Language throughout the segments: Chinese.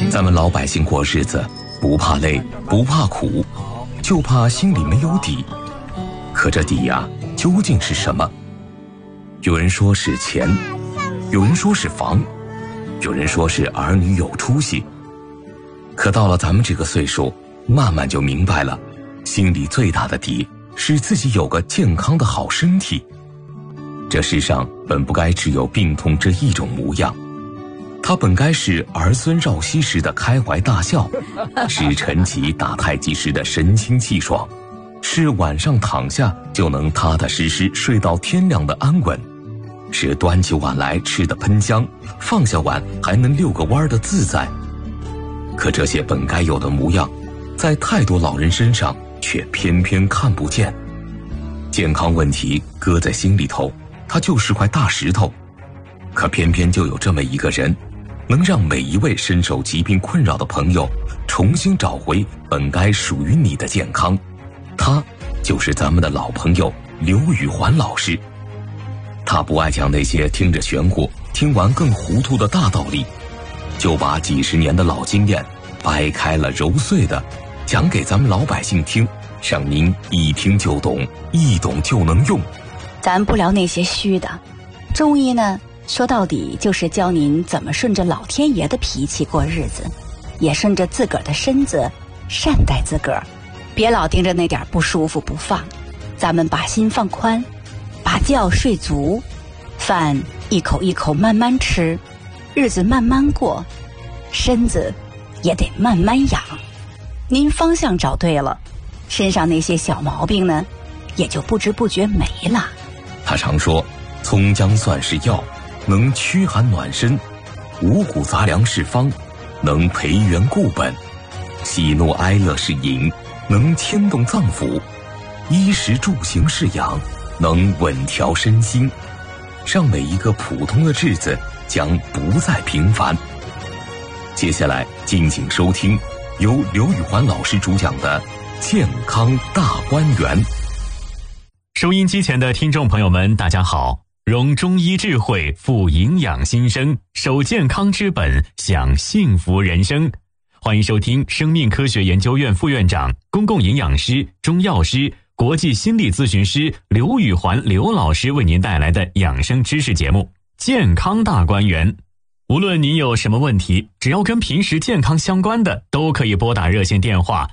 咱们老百姓过日子不怕累不怕苦，就怕心里没有底。可这底呀，究竟是什么？有人说是钱，有人说是房，有人说是儿女有出息。可到了咱们这个岁数，慢慢就明白了，心里最大的底是自己有个健康的好身体。这世上本不该只有病痛这一种模样，它本该是儿孙绕膝时的开怀大笑，是晨起打太极时的神清气爽，是晚上躺下就能踏踏实实睡到天亮的安稳，是端起碗来吃的喷香，放下碗还能遛个弯的自在。可这些本该有的模样，在太多老人身上却偏偏看不见。健康问题搁在心里头，它就是块大石头，可偏偏就有这么一个人，能让每一位深受疾病困扰的朋友重新找回本该属于你的健康。他就是咱们的老朋友刘宇环老师。他不爱讲那些听着玄乎听完更糊涂的大道理，就把几十年的老经验掰开了揉碎的讲给咱们老百姓听，让您一听就懂，一懂就能用。 咱不聊那些虚的，中医呢，说到底就是教您怎么顺着老天爷的脾气过日子，也顺着自个儿的身子善待自个儿，别老盯着那点不舒服不放。咱们把心放宽，把觉睡足，饭一口一口慢慢吃，日子慢慢过，身子也得慢慢养。您方向找对了，身上那些小毛病呢，也就不知不觉没了。 他常说，葱姜蒜是药，能驱寒暖身；五谷杂粮是方，能培元固本；喜怒哀乐是饮，能牵动脏腑；衣食住行是养，能稳调身心。让每一个普通的日子将不再平凡。接下来敬请收听由刘宇环老师主讲的健康大观园。 收音机前的听众朋友们，大家好！融中医智慧，富营养心声，守健康之本，享幸福人生。欢迎收听生命科学研究院副院长、公共营养师、中药师、国际心理咨询师刘宇环刘老师为您带来的养生知识节目《健康大观园》。无论您有什么问题，只要跟平时健康相关的，都可以拨打热线电话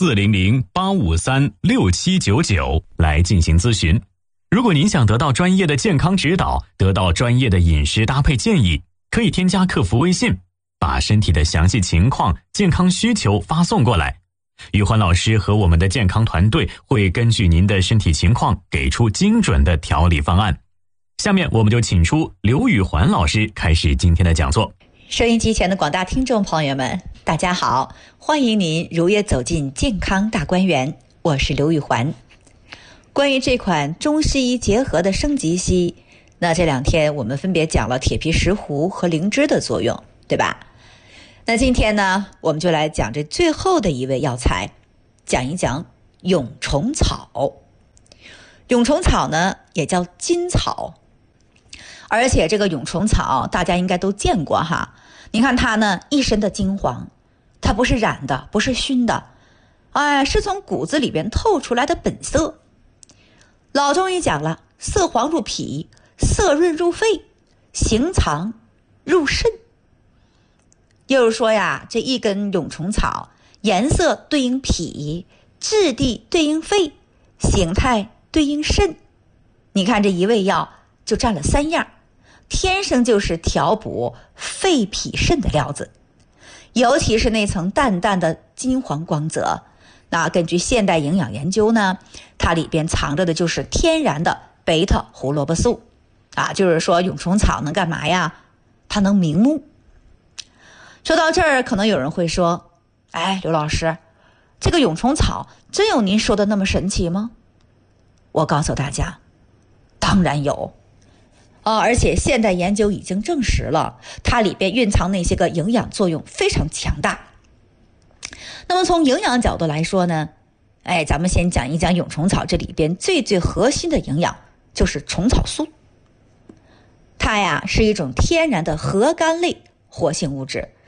400-853-6799来进行咨询。如果您想得到专业的健康指导，得到专业的饮食搭配建议，可以添加客服微信，把身体的详细情况、健康需求发送过来。宇环老师和我们的健康团队会根据您的身体情况给出精准的调理方案。下面我们就请出刘宇环老师开始今天的讲座。 收音机前的广大听众朋友们，大家好，欢迎您如约走进健康大观园，我是刘宇环。关于这款中西医结合的升级西，那这两天我们分别讲了铁皮石斛和灵芝的作用，对吧？那今天呢，我们就来讲这最后的一味药材，讲一讲蛹虫草。蛹虫草呢，也叫金草，而且这个蛹虫草大家应该都见过哈。你看它呢，一身的金黄，它不是染的，不是熏的，是从骨子里边透出来的本色。老中医讲了，色黄入脾，色润入肺，形藏入肾。就是说呀，这一根蛹虫草，颜色对应脾，质地对应肺，形态对应肾。你看这一味药就占了3样，天生就是调补肺脾肾的料子。尤其是那层淡淡的金黄光泽，那根据现代营养研究呢，它里边藏着的就是天然的贝塔胡萝卜素就是说蛹虫草能干嘛呀？它能明目。说到这儿，可能有人会说，刘老师，这个蛹虫草真有您说的那么神奇吗？我告诉大家，当然有而且现代研究已经证实了，它里边蕴藏那些个营养作用非常强大。那么从营养角度来说呢，咱们先讲一讲蛹虫草这里边最核心的营养，就是虫草素。它呀是一种天然的核苷类活性物质，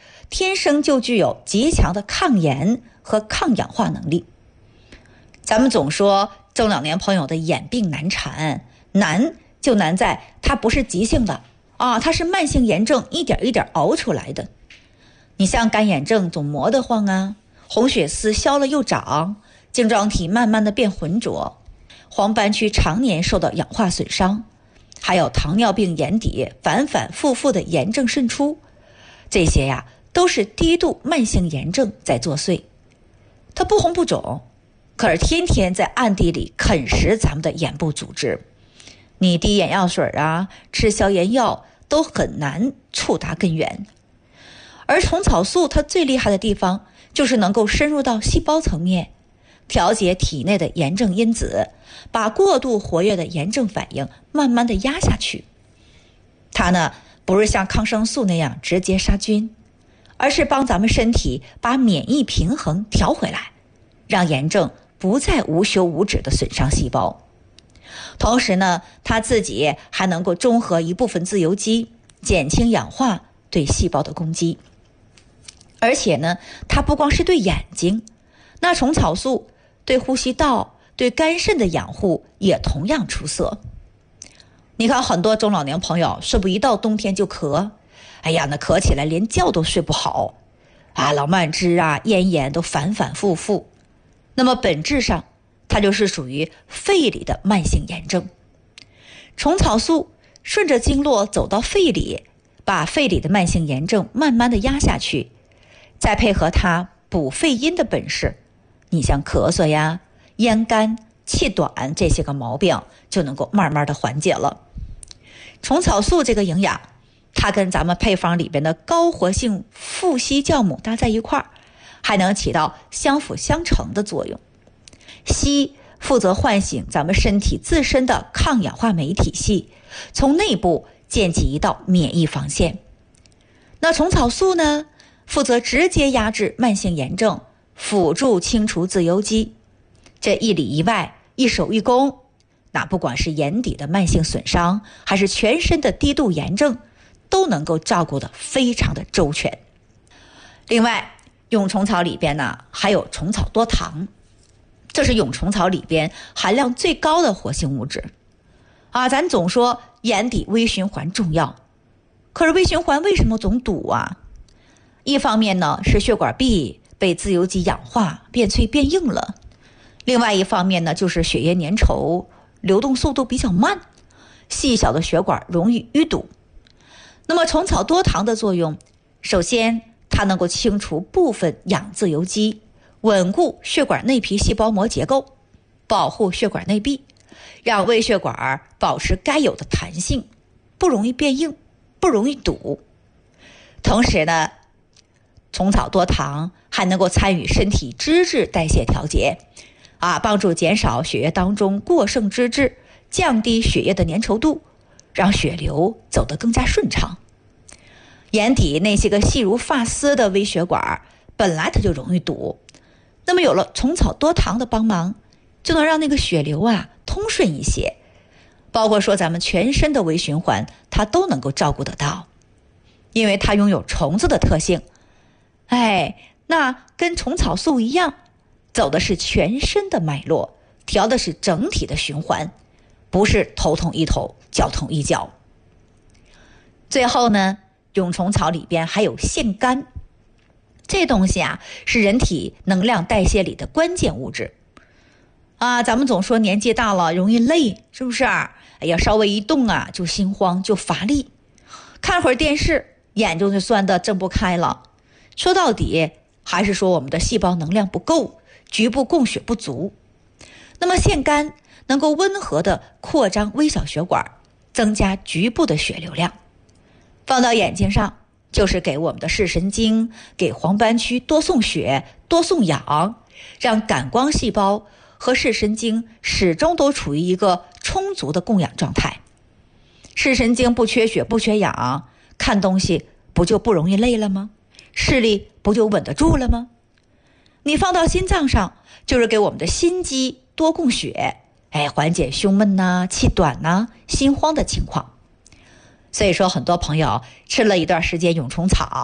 天生就具有极强的抗炎和抗氧化能力。咱们总说中老年朋友的眼病难缠，难就难在它不是急性的它是慢性炎症一点一点熬出来的。你像干眼症总磨得慌啊，红血丝消了又长，晶状体慢慢的变浑浊，黄斑区常年受到氧化损伤，还有糖尿病眼底反反复复的炎症渗出，这些呀都是低度慢性炎症在作祟。它不红不肿，可是天天在暗地里啃食咱们的眼部组织，你滴眼药水啊，吃消炎药都很难触达根源。而虫草素它最厉害的地方就是能够深入到细胞层面，调节体内的炎症因子，把过度活跃的炎症反应慢慢的压下去。它呢不是像抗生素那样直接杀菌，而是帮咱们身体把免疫平衡调回来，让炎症不再无休无止的损伤细胞。同时呢，它自己还能够中和一部分自由基，减轻氧化对细胞的攻击。而且呢，它不光是对眼睛，那虫草素对呼吸道、对肝肾的养护也同样出色。你看很多中老年朋友是不是一到冬天就咳，哎呀，那咳起来连觉都睡不好老慢支咽炎都反反复复。那么本质上它就是属于肺里的慢性炎症。虫草素顺着经络走到肺里，把肺里的慢性炎症慢慢的压下去，再配合它补肺阴的本事，你像咳嗽呀、咽干、气短这些个毛病就能够慢慢的缓解了。虫草素这个营养，它跟咱们配方里边的高活性富硒酵母搭在一块儿，还能起到相辅相成的作用。硒负责唤醒咱们身体自身的抗氧化酶体系，从内部建起一道免疫防线。那虫草素呢，负责直接压制慢性炎症，辅助清除自由基。这一里一外，一手一攻，那不管是眼底的慢性损伤，还是全身的低度炎症，都能够照顾得非常的周全。另外，蛹虫草里边呢还有虫草多糖，这是蛹虫草里边含量最高的活性物质咱总说眼底微循环重要，可是微循环为什么总堵一方面呢是血管壁被自由基氧化变脆变硬了，另外一方面呢就是血液粘稠，流动速度比较慢，细小的血管容易淤堵。那么虫草多糖的作用，首先它能够清除部分氧自由基，稳固血管内皮细胞膜结构，保护血管内壁，让微血管保持该有的弹性，不容易变硬，不容易堵。同时呢，虫草多糖还能够参与身体脂质代谢调节帮助减少血液当中过剩脂质，降低血液的粘稠度，让血流走得更加顺畅。眼底那些个细如发丝的微血管本来它就容易堵，那么有了虫草多糖的帮忙，就能让那个血流通顺一些，包括说咱们全身的微循环它都能够照顾得到。因为它拥有虫子的特性，那跟虫草素一样，走的是全身的脉络，调的是整体的循环，不是头痛医头，脚痛医脚。最后呢，蛹虫草里边还有腺苷，这东西是人体能量代谢里的关键物质咱们总说年纪大了容易累，是不是稍微一动就心慌就乏力，看会儿电视眼睛就酸得睁不开了。说到底还是说我们的细胞能量不够，局部供血不足。那么腺苷能够温和地扩张微小血管，增加局部的血流量，放到眼睛上就是给我们的视神经，给黄斑区多送血多送氧，让感光细胞和视神经始终都处于一个充足的供氧状态。视神经不缺血不缺氧，看东西不就不容易累了吗？视力不就稳得住了吗？你放到心脏上，就是给我们的心肌多供血，缓解胸闷气短心慌的情况。所以说很多朋友吃了一段时间蛹虫草，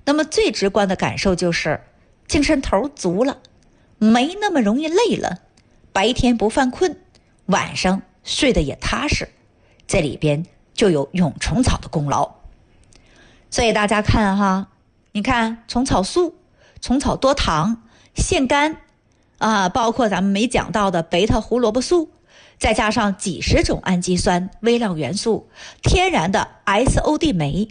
那么最直观的感受就是精神头足了，没那么容易累了，白天不犯困，晚上睡得也踏实，这里边就有蛹虫草的功劳。所以大家看哈，你看虫草素、虫草多糖、腺苷包括咱们没讲到的贝塔胡萝卜素，再加上几十种氨基酸、微量元素，天然的 SOD 酶。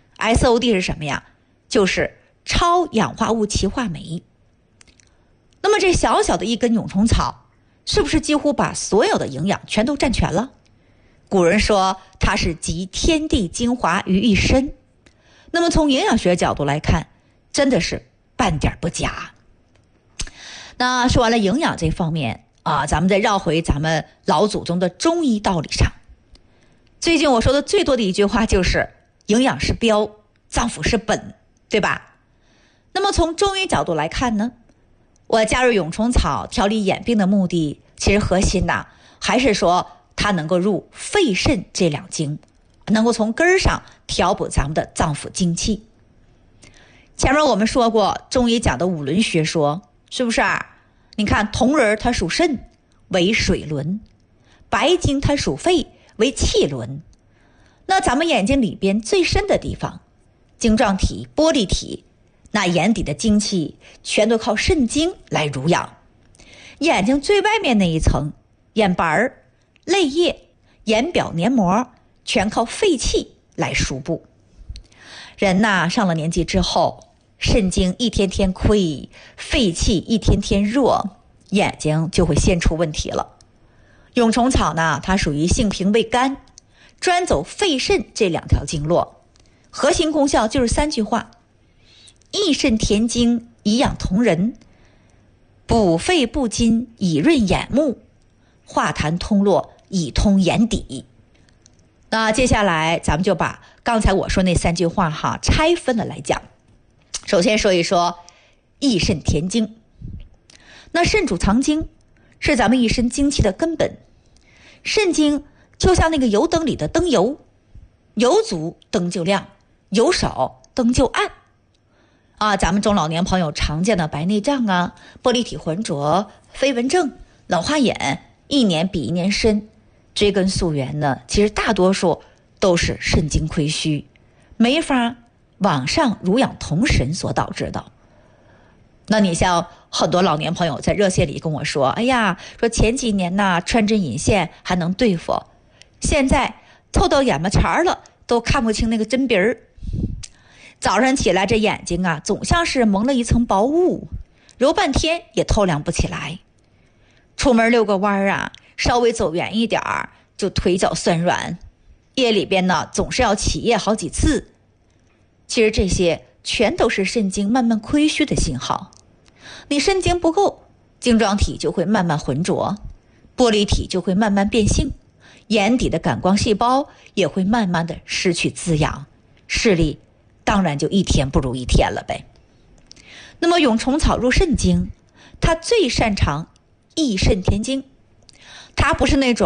SOD 是什么呀？就是超氧化物歧化酶。那么这小小的一根蛹虫草，是不是几乎把所有的营养全都占全了？古人说它是集天地精华于一身。那么从营养学角度来看，真的是半点不假。那说完了营养这方面咱们再绕回咱们老祖宗的中医道理上。最近我说的最多的一句话就是营养是标，脏腑是本，对吧？那么从中医角度来看呢，我加入蛹虫草调理眼病的目的，其实核心还是说它能够入肺肾这两经，能够从根儿上调补咱们的脏腑精气。前面我们说过中医讲的五轮学说，是不是你看铜人它属肾为水轮，白金它属肺为气轮。那咱们眼睛里边最深的地方，晶状体、玻璃体，那眼底的精气全都靠肾精来濡养。眼睛最外面那一层，眼白、泪液、眼表黏膜，全靠肺气来输布。人上了年纪之后，肾精一天天亏，肺气一天天弱，眼睛就会现出问题了。蛹虫草呢，它属于性平味甘，专走肺肾这两条经络，核心功效就是3句话：益肾填精以养瞳仁，补肺布筋以润眼目，化痰通络以通眼底。那接下来咱们就把刚才我说那3句话拆分了来讲。首先说一说益肾填精。那肾主藏精，是咱们一身精气的根本。肾精就像那个油灯里的灯油，油足灯就亮，油少灯就暗咱们中老年朋友常见的白内障玻璃体浑浊、飞蚊症、老花眼，一年比一年深，追根溯源呢，其实大多数都是肾精亏虚，没法往上濡养瞳神所导致的。那你像很多老年朋友在热线里跟我说，哎呀，说前几年穿针引线还能对付，现在透到眼巴前了，都看不清那个针鼻儿。早上起来这眼睛总像是蒙了一层薄雾，揉半天也透亮不起来。出门遛个弯稍微走远一点就腿脚酸软，夜里边总是要起夜好几次。其实这些全都是肾精慢慢亏虚的信号。你肾精不够，晶状体就会慢慢浑浊，玻璃体就会慢慢变性，眼底的感光细胞也会慢慢的失去滋养，视力当然就一天不如一天了呗。那么蛹虫草入肾经，它最擅长益肾填精，它不是那种